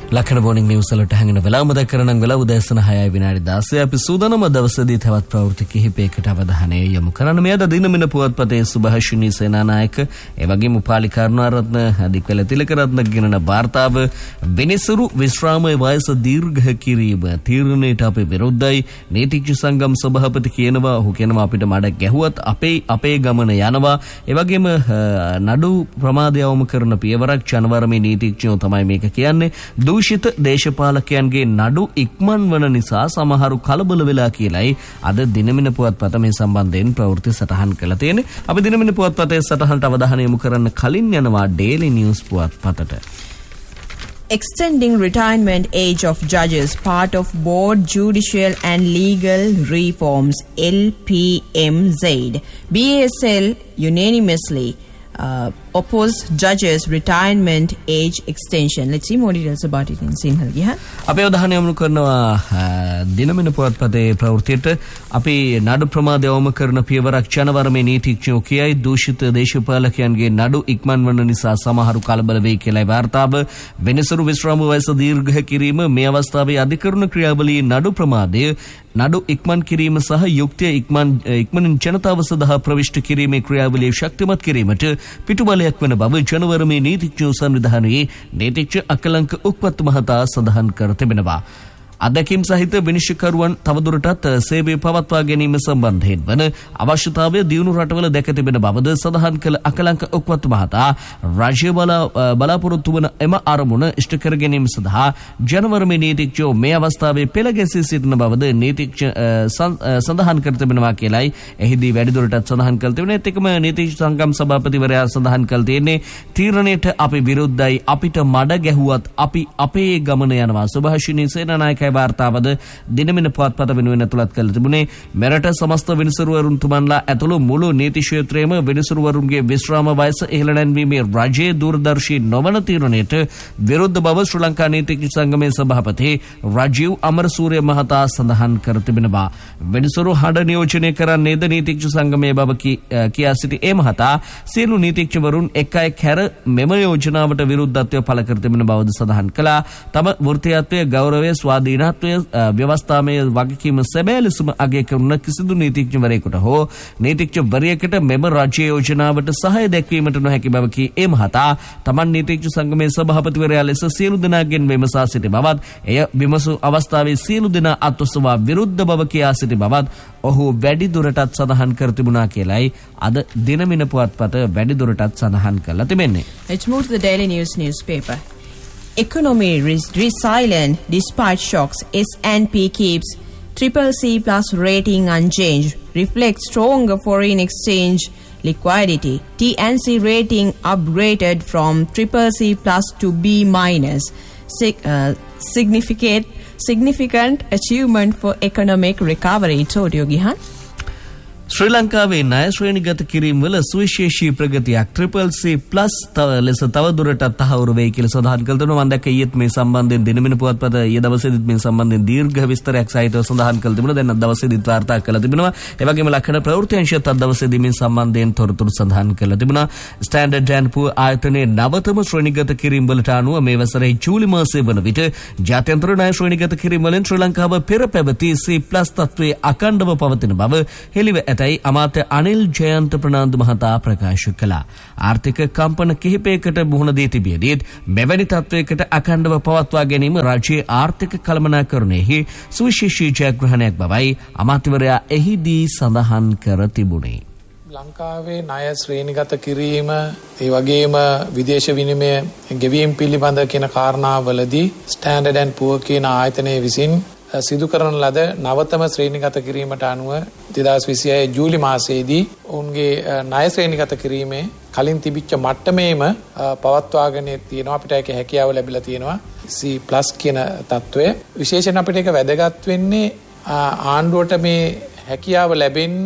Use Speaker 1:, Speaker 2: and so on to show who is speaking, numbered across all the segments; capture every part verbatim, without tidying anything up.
Speaker 1: ලක්ෂණ බෝනිං නිවුස් වලට හැංගෙන වෙලාව මතක කරනම් වෙලාව උදෑසන හයයි විනාඩි දහසයි අපි සූදානම දවසේදී තවත් ප්‍රවෘත්ති කිහිපයකට අවධානය යොමු කරන්න. මේ අද දිනමින පුවත්පතේ සුභාෂිනී සේනානායක ඒ වගේම උපාලි කරුණාරත්න අධිකවල තිලකරත්න ගෙනන වාර්තාව වෙනසුරු විශ්‍රාමයේ වයස දීර්ඝ කිරීම තීරණයට අපි විරුද්ධයි. නීතිඥ සංගම් සභාපති කියනවා ඔහු කියනවා අපිට මඩ ගැහුවත් අපේ අපේ ගමන යනවා. ඒ වගේම නඩු ප්‍රමාදය අවම කරන පියවරක් ජනවරමේ නීතිඥයෝ තමයි මේක කියන්නේ. දූෂිත දේශපාලකයන්ගේ නඩු ඉක්මන් වන නිසා සමහරු කලබල වෙලා කියලයි අද දිනමින පුවත්පත මේ සම්බන්ධයෙන් ප්‍රවෘත්ති සටහන් කළා තියෙන්නේ. අපි දිනමින පුවත්පතේ සටහනට අවධානය යොමු කරන්න කලින් යනවා daily news පුවත්පතට.
Speaker 2: Extending retirement age of judges, part of board judicial and legal reforms, L P M Z. B S L unanimously uh, oppose judges retirement age extension. Let's see more details about it in Sinhala Gihan.
Speaker 1: අපි අවධානය යොමු කරනවා දිනමින පුවත්පතේ ප්‍රවෘත්තියට. අපි නඩු ප්‍රමාදය අවම කරන පියවරක් ජනවරමේ නීතිඥයෝ කියයි. දූෂිත දේශපාලකයන්ගේ නඩු ඉක්මන් වන නිසා සමහරු කලබල වෙයි කියලායි වාර්තාව. වෙනසුරු විශ්‍රාම වයස දීර්ඝ කිරීම මේ අවස්ථාවේ අධිකරණ ක්‍රියාවලියේ නඩු ප්‍රමාදය නඩු ඉක්මන් කිරීම සහ යුක්තිය ඉක්මන් ඉක්මනින් ජනතාව සඳහා ප්‍රවිෂ්ඨ කිරීමේ ක්‍රියාවලිය ශක්තිමත් කිරීමට පිටුබලයක් වන බව ජනවරමේ නීතිඥ සංවිධානයේ නීතිඥ අකලංක උක්පත් මහතා සඳහන් කර තිබෙනවා. අධ්‍යක්ෂ සහිත විනිශ්චයකරුවන් තවදුරටත් සේවය පවත්වා ගැනීම සම්බන්ධයෙන් වන අවශ්‍යතාවය දියුණු රටවල දැක තිබෙන බවද සඳහන් කළ අකලංක උක්පත් මහතා රාජ්‍ය බලාපොරොත්තු වන එම අරමුණ ඉෂ්ට කර ගැනීම සඳහා ජනවරමේ නීතිඥයෝ මේ අවස්ථාවේ පෙළ ගැසී සිටින බවද නීතිඥ සඳහන් කර තිබෙනවා කියලයි එහිදී වැඩිදුරටත් සඳහන් කළ තිබෙනවා. ඒත් එකම නීතිඥ සංගම් සභාපතිවරයා සඳහන් කළ තියෙන්නේ තීරණයට අපි විරුද්ධයි. අපිට මඩ ගැහුවත් අපි අපේ ගමන යනවා. සුභාෂිනී සේනානායක වාර්තාවද දිනමින පුවත්පත වෙනුවෙන් ඇතුළත් කළ තිබුණේ. මෙරට සමස්ත විනිසුරුවරුන් තුමන්ලා ඇතුළු මුළු නීති ක්ෂේත්‍රයේම විනිසුරුවරුන්ගේ විශ්‍රාම වයස ඉහළ නැන්වීමේ රජයේ දූරදර්ශී නොවන තීරණයට විරුද්ධ බව ශ්‍රී ලංකා නීතිඥ සංගමේ සභාපති රජීව් අමරසූරිය මහතා සඳහන් කර තිබෙනවා. විනිසුරු හඬ නියෝජනය කරන්නේද නීතිඥ සංගමේ බව කියා සිටි ඒ මහතා සියලු නීතිඥවරුන් එක් අයෙක් හැර මෙම යෝජනාවට විරුද්ධත්වය පළ කර තිබෙන බවද සඳහන් කළා. තම වෘත්තීයත්වයේ ගෞරවය ස්වාධීන ව්‍යවස්ථාමය වගකීම සැබෑ ලෙසම අගය කරන කිසිදු නීතිඥවරයෙකුට හෝ නීතිඥවරයෙකුට මෙම රාජ්‍ය යෝජනාවට සහාය දැක්වීමට නොහැකි බව කී ඒ මහතා තමන් නීතිඥ සංගමේ සභාපතිවරයා ලෙස සියලු දෙනාගෙන් විමසා සිටි බවත් එය විමසු අවස්ථාවේ සියලු දෙනා අත්ඔසවා විරුද්ධ බව කියා සිටි බවත් ඔහු වැඩිදුරටත් සඳහන් කර තිබුණා කියලයි අද දිනමින පුවත්පත වැඩිදුරටත් සඳහන් කරලා තිබෙන්නේ.
Speaker 2: Let's move to the Daily News newspaper. Economy is resilient despite shocks. S and P keeps triple C plus rating unchanged. Reflects stronger foreign exchange liquidity. T and C rating upgraded from triple C plus to B minus. Sig- uh, significant significant achievement for economic recovery. So, Yogihan.
Speaker 1: ශ්‍රී ලංකාවේ ණය ශ්‍රේණිගත කිරීම වල සුවිශේෂී ප්‍රගතියක් triple සී plus තව ලෙස තවදුරටත් තහවුරු වෙයි කියලා සඳහන් කළ දෙනවා. මම දැක්ක ඊයේත් මේ සම්බන්ධයෙන් දිනමින පුවත්පත ඊයේ දවසේදීත් මේ සම්බන්ධයෙන් දීර්ඝ විස්තරයක් සහිතව සඳහන් කළ තිබුණා. දැන් අද දවසේදීත් වාර්තා කළා තිබෙනවා. ඒ වගේම ලක්ෂණ ප්‍රවෘත්ති අංශයත් අද දවසේදී මේ සම්බන්ධයෙන් තොරතුරු සඳහන් කළා තිබුණා. ස්ටෑන්ඩඩ් ඇන්ඩ් පුවර් ආයතනයේ නවතම ශ්‍රේණිගත කිරීම වලට අනුව මේ වසරේ ජූලි මාසයේ වන විට ජාත්‍යන්තර ණය ශ්‍රේණිගත කිරීම වලින් ශ්‍රී ලංකාව පෙර පැවති C+ තත්ත්වයේ අඛණ්ඩව පවතින බව හෙළිව අමාත්‍ය අනිල් ජයන්ත ප්‍රනාන්දු මහතා ප්‍රකාශ කළා. ආර්ථික කම්පන කිහිපයකට මුහුණ දී තිබියදීත් මෙවැනි තත්ත්වයකට අඛණ්ඩව පවත්වා ගැනීම රාජ්‍යයේ ආර්ථික කළමනාකරණයෙහි සුවිශේෂී ජයග්‍රහණයක් බවයි අමාත්‍යවරයා එහිදී සඳහන් කර තිබුණේ.
Speaker 3: ලංකාවේ ණය ශ්‍රේණිගත කිරීම ඒ වගේම විදේශ විනිමය ගෙවීම් පිළිබඳ කියන කාරණාවලදී ස්ටෑන්ඩඩ් ඇන්ඩ් පුවර් කියන ආයතනයේ විසින් සිදු කරන ලද නවතම ශ්‍රේණිගත කිරීමට අනුව දෙදහස් විසිහය ජූලි මාසයේදී ඔවුන්ගේ ණය ශ්‍රේණිගත කිරීමේ කලින් තිබිච්ච මට්ටමේම පවත්වාගෙන තියෙනවා. අපිට ඒක හැකියාව ලැබිලා තියෙනවා C+ කියන තත්වය. විශේෂයෙන් අපිට ඒක වැදගත් වෙන්නේ ආණ්ඩුවට මේ හැකියාව ලැබෙන්නේ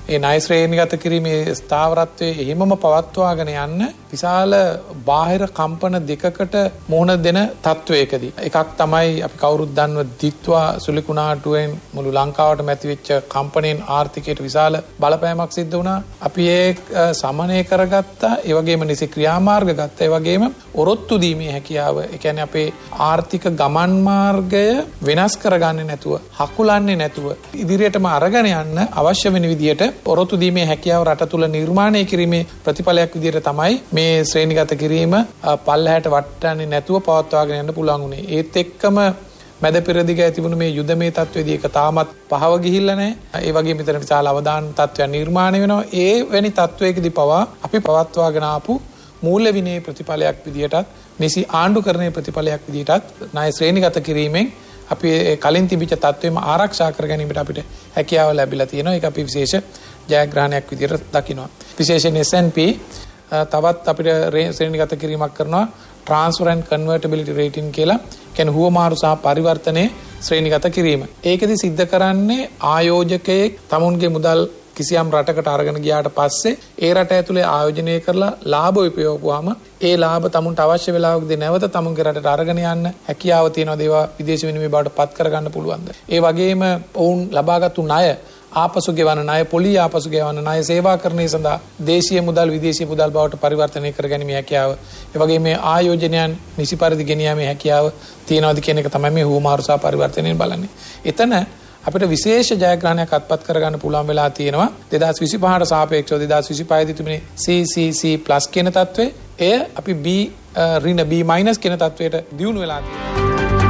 Speaker 3: ඒ ණය ශ්‍රේණිගත කිරීමේ ස්ථාවරත්වයේ එහෙමම පවත්වාගෙන යන්න විශාල බාහිර කම්පන දෙකකට මුහුණ දෙන තත්වයකදී එකක් තමයි අපි කවුරුත් දන්නවා දිත්වා සුලිකුණාටුවෙන් මුළු ලංකාවටම ඇතිවෙච්ච කම්පණයෙන් ආර්ථිකයට විශාල බලපෑමක් සිද්ධ වුණා. අපි ඒ සමනය කරගත්තා. ඒ වගේම නිසි ක්‍රියාමාර්ග ගත්තා. ඒ වගේම ඔරොත්තු දීමේ හැකියාව. ඒ කියන්නේ අපේ ආර්ථික ගමන් මාර්ගය වෙනස් කරගන්නේ නැතුව, හකුලන්නේ නැතුව ඉදිරියටම අරගෙන යන්න අවශ්‍ය වෙන විදියට ඔරොත්තු දීමේ හැකියාව රට තුල නිර්මාණය කිරීමේ ප්‍රතිඵලයක් විදියට තමයි මේ ශ්‍රේණිගත කිරීම පල්ලහැට වටන්නේ නැතුව පවත්වාගෙන යන්න පුළුවන් උනේ. ඒත් එක්කම මැද පෙරදිග ඇතිවුණු මේ යුදමේ තත්ත්වයේදී ඒක තාමත් පහව ගිහිල්ලා නැහැ. ඒ වගේම මෙතන විශාල අවදාන තත්ත්වයක් නිර්මාණය වෙනවා. ඒ වැනි තත්ත්වයකදී පවා අපි පවත්වාගෙන ආපු මූල්‍ය විනය ප්‍රතිඵලයක් විදියටත් නිසි ආණ්ඩුකරණයේ ප්‍රතිඵලයක් විදියටත් ණය ශ්‍රේණිගත කිරීමෙන් අපි කලින් තිබිච්ච තත්ත්වෙම ආරක්ෂා කර ගැනීමට අපිට හැකියාව ලැබිලා තියෙනවා. ඒක අපි විශේෂ ජයග්‍රහණයක් විදියට දකිනවා. විශේෂයෙන් S and P තවත් අපිට ශ්‍රේණිගත කිරීමක් කරනවා transfer and convertibility rating කියලා. කියන්නේ හුවමාරු සහ පරිවර්තනයේ ශ්‍රේණිගත කිරීම. ඒකෙදි සිද්ධ කරන්නේ ආයෝජකයෙක් තමුන්ගේ මුදල් කිසියම් රටකට අරගෙන ගියාට පස්සේ ඒ රට ඇතුලේ ආයෝජනය කරලා ලාභ උපයෝගුවාම ඒ ලාභ තමුන්ට අවශ්‍ය වෙලාවකදී නැවත තමුන්ගේ රටට අරගෙන යන්න හැකියාව තියෙනවා. ඒවා විදේශ විනිමය බවට පත් කරගන්න පුළුවන්ද? ඒ වගේම ඔවුන් ලබාගත්තු ණය ආපසු ගෙවන ණය, පොලී ආපසු ගෙවන ණය සේවාකරණය සඳහා දේශීය මුදල් විදේශීය මුදල් බවට පරිවර්තනය කර ගැනීමේ හැකියාව, ඒ වගේම මේ ආයෝජනයන් නිසි පරිදි ගෙනියීමේ හැකියාව තියනවාද කියන එක තමයි මේ හුවමාරු සහ පරිවර්තනයෙන් බලන්නේ. එතන අපිට විශේෂ ජයග්‍රහණයක් අත්පත් කරගන්න පුළුවන් වෙලා තියෙනවා. දෙදාස් විසිපහට සාපේක්ෂව දෙදාස් විසිපහ දී තිබුණේ C C C plus කියන තත්ත්වය. එය අපි B ඍණ B minus කියන තත්ත්වයට දියුණු වෙලා තියෙනවා.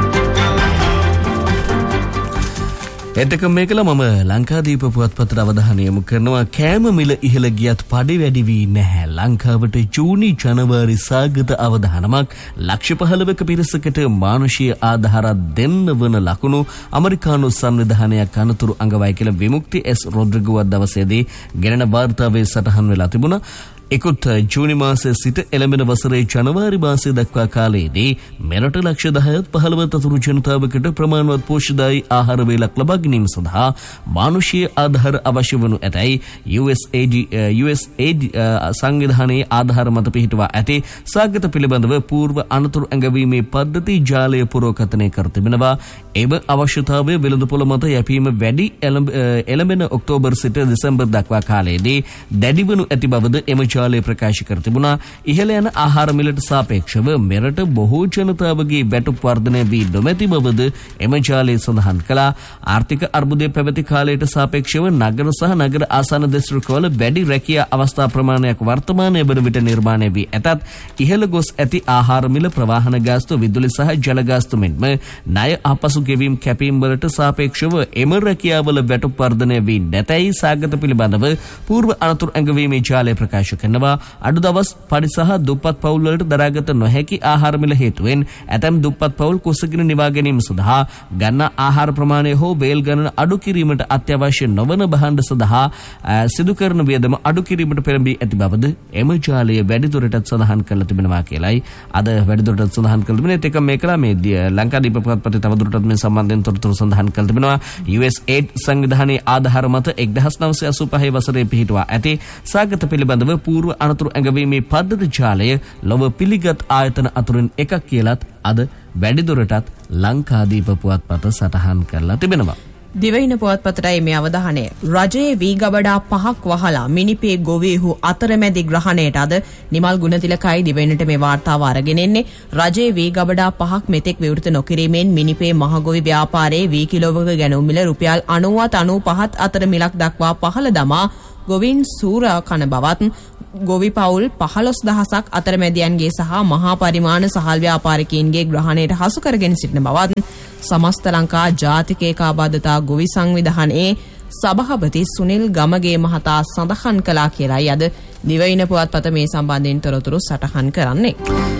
Speaker 1: එතක මේකල මම ලංකාදීප පුවත්පතට අවධානය යොමු කරනවා. කෑම මිල ඉහළ ගියත් පඩි වැඩි වී නැහැ. ලංකාවට ජූනි ජනවාරි සාගත අවධානමක් ලක්ෂ පහළවක පිරිසකට මානුෂීය ආධාර දෙන්න වන ලකුණු ඇමරිකානු සංවිධානයක් අනතුරු අඟවයි කියලා විමුක්ති S රොඩ්රිගෝ දවසේදී ගෙනෙන වාර්තාවේ සටහන් වෙලා තිබුණා. එකුත් ජූනි මාසයේ සිට එළඹෙන වසරේ ජනවාරි මාසය දක්වා කාලයේදී මෙරට ලක්ෂ දහයක් පහළොව අතුරු ජනතාවකට ප්‍රමාණවත් පෝෂ්‍යදායී ආහාර වේලක් ලබා ගැනීම සඳහා මානුෂීය ආධාර අවශ්‍ය වනු ඇතැයි U S A I D U S A I D සංවිධානයේ ආධාර මත පිහිටුවා ඇති සාගත පිළිබඳව పూర్ව අනතුරු ඇඟවීමේ පද්ධති ජාලය පුරෝකථනය කර තිබෙනවා. එම අවශ්‍යතාවය වෙළඳපොළ මත යැපීම වැඩි එළඹෙන ඔක්තෝබර් සිට දෙසැම්බර් දක්වා කාලයේදී දැඩි වනු ඇති බවද එම ජාලය ප්‍රකාශ කර තිබුණා. ඉහළ යන ආහාර මිලට සාපේක්ෂව මෙරට බොහෝ ජනතාවගේ වැටුප් වර්ධනය වී නොමැති බවද එම ජාලය සඳහන් කළා. ආර්ථික අර්බුදය පැවති කාලයට සාපේක්ෂව නගර සහ නගර ආසන්න දිස්ත්‍රික්කවල වැඩි රැකියා අවස්ථා ප්‍රමාණයක් වර්තමානයේ වන විට නිර්මාණය වී ඇතත් ඉහළ ගොස් ඇති ආහාර මිල, ප්‍රවාහන ගාස්තු, විදුලි සහ ජල ගාස්තු මෙන්ම ණය ආපසු ගෙවීම් කැපීම් වලට සාපේක්ෂව එම රැකියාවල වැටුප් වර්ධනය වී නැතැයි සාගත පිළිබඳව పూర్ව අනතුරු ඇඟවීමේ ජාලය ප්‍රකාශ කරනවා. අඩු දවස් පඩි සහ දුප්පත් පවුල් වලට දරාගත නොහැකි ආහාර මිල හේතුවෙන් ඇතැම් දුප්පත් පවුල් කුසගින නිවා ගැනීම සඳහා ගන්නා ආහාර ප්‍රමාණය හෝ වේල් ගණන අඩු කිරීමට අත්‍යවශ්‍ය නොවන භාණ්ඩ සඳහා සිදු කරන වියදම අඩු කිරීමට පෙළඹී ඇති බවද එම ජාලය වැඩිදුරටත් සඳහන් කරලා තිබෙනවා කියලයි අද වැඩිදුරටත් සඳහන් කරලා තිබෙනවා. ඒක මේකලා මේ ලංකාදීප පුවත්පතේ තවදුරටත් මේ සම්බන්ධයෙන් තොරතුරු සඳහන් කරලා තිබෙනවා. U S A I D සංවිධානයේ ආධාර මත එක්දහස් නවසිය අසූපහ වසරේ පිහිටුවා ඇති සාගත පිළිබඳව పూర్ව අනතුරු ඇඟවීමේ පද්ධති ජාලය ලොව පිළිගත් ආයතන අතුරින් එකක් කියලත් අද වැඩිදුරටත් ලංකාදීප පුවත්පත සටහන් කරලා තිබෙනවා.
Speaker 2: දිවයින පුවත්පතටයි මේ අවධානය. රජයේ වී ගබඩා පහක් වහලා මිනිපේ ගොවීහු අතරමැදි ග්‍රහණයට අද නිමල් ගුණතිලකයි දිවයිනට මේ වාර්තාව අරගෙන එන්නේ. රජයේ වී ගබඩා පහක් මෙතෙක් විවෘත නොකිරීමෙන් මිනිපේ මහගොවි ව්‍යාපාරයේ වී කිලෝවක ගැනුම් මිල රුපියල් අනූවත් අනූපහත් අතර මිලක් දක්වා පහළ දමා ගොවින් සූරා කන බවත් ගොවි පවුල් පහළොස් දහසක් අතරමැදියන්ගේ සහ මහා පරිමාණ සහල් ව්‍යාපාරිකයින්ගේ ග්‍රහණයට හසු කරගෙන සිටින බවත් සමස්ත ලංකා ජාතික ඒකාබද්ධතා ගොවි සංවිධානයේ සභාපති සුනිල් ගමගේ මහතා සඳහන් කළා කියලායි අද දිවයින පුවත්පත මේ සම්බන්ධයෙන් තොරතුරු සටහන් කරන්නේ.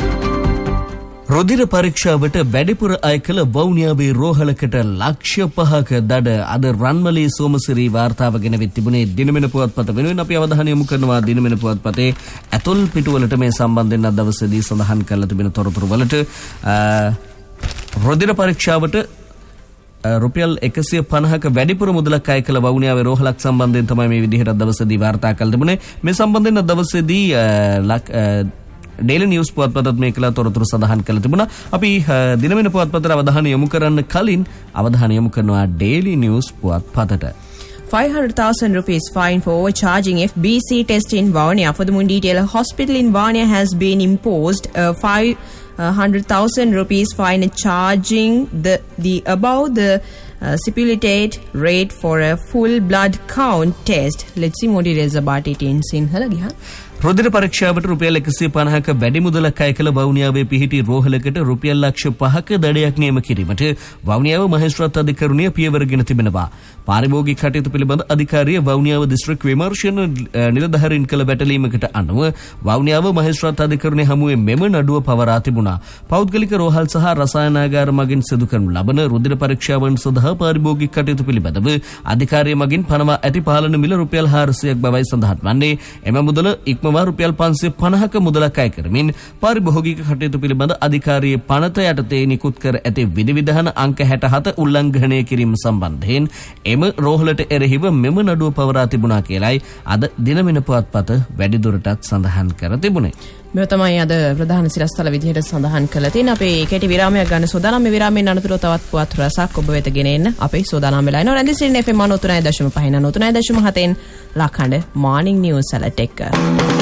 Speaker 1: රුධිර පරීක්ෂාවට වැඩිපුර අය කළ වවුනියාවේ රෝහලකට ලක්ෂ පහක දඩ අද රන්මලී සෝමසිරි වාර්තාව ගෙන වෙත් තිබුණේ දිනමෙන පුවත්පත වෙනුවෙන් අපි අවධානය යොමු කරනවා දිනමෙන පුවත්පතේ ඇතුල් පිටුවලට මේ සම්බන්ධයෙන් අද දවසේදී සඳහන් කරලා තිබෙන තොරතුරු වලට රුධිර පරීක්ෂාවට රුපියල් එකසිය පනහක වැඩිපුර මුදලක් අය කළ වවුනියාවේ රෝහලක් සම්බන්ධයෙන් තමයි මේ විදිහට දවසේදී වාර්තා කළ තිබුණේ. මේ සම්බන්ධයෙන් දවසේදී ඩේලි නිවුස් පුවත්පතත් මේ කළ තොරතුරු සඳහන් කළ තිබුණා. අපි දිනවෙන පුවත්පතට අවධානය යොමු කරන්න කලින් අවධානය යොමු කරනවා daily news පුවත්පතට.
Speaker 2: five hundred thousand rupees fine for overcharging F B C test in Vavuniya. For the more detail, a hospital in Vavuniya has been imposed a five hundred thousand rupees fine charging the the above the uh, stipulated rate for a full blood count test. Let's see more details about it in Sinhala.
Speaker 1: රුධිර පරීක්ෂාවට රුපියල් එකසිය පනහක වැඩි මුදලක් අය කළ වවුනියාවේ පිහිටි රෝහලකට රුපියල් ලක්ෂ පහක දඩයක් නියම කිරීමට වවුනියාව මහේස්ත්‍රාත් අධිකරණය පියවරගෙන තිබෙනවා. පාරිභෝගික කටයුතු පිළිබඳ අධිකාරිය වවුනියාව දිස්ත්‍රික් විමර්ශන නිලධාරීන් කළ වැටලීමකට අනුව වවුනියාව මහේස්ත්‍රාත් අධිකරණය හමුවේ මෙම නඩුව පවරා තිබුණා. පෞද්ගලික රෝහල් සහ රසායනාගාර මගින් සිදු කරනු ලබන රුධිර පරීක්ෂාවන් සඳහා පාරිභෝගික කටයුතු පිළිබඳව අධිකාරිය මගින් පනවා ඇති පාලන මිල රුපියල් හාරසියයක් බවයි සඳහන් වන්නේ. එම මුදල ඉක්ම රුපියල් පන්සිය පනහක මුදලක් අය කරමින් පාරිභෝගික කටයුතු පිළිබඳ අධිකාරියේ පනත යටතේ නිකුත් කර ඇති විධිවිධාන අංක හැටහත උල්ලංඝනය කිරීම සම්බන්ධයෙන් එම රෝහලට එරෙහිව මෙම නඩුව පවරා තිබුණා කියලයි අද දිනවෙන පුවත්පත වැඩිදුරටත් සඳහන් කර තිබුණේ.
Speaker 2: මේ තමයි අද ප්‍රධාන සිරස්තල විදිහට සඳහන් කළා තියෙන. අපේ කෙටි විරාමයක් ගන්න සෝදානම්. මේ විරාමයෙන් අනතුරුව තවත් පුවත් රසක් ඔබ වෙත ගෙන එන්න අපේ සෝදානම් වෙලා ඉනවා. රැඳී සිටින F M ninety-nine point five ninety-nine point seven ලක්හඬ මාර්නිං news salad එක.